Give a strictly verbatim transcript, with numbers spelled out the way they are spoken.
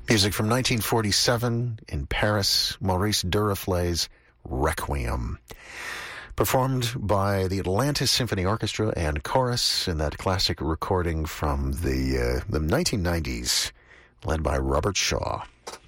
Music from nineteen forty-seven in Paris, Maurice Duruflé's Requiem, performed by the Atlantis Symphony Orchestra and Chorus in that classic recording from the uh, the nineteen nineties, led by Robert Shaw.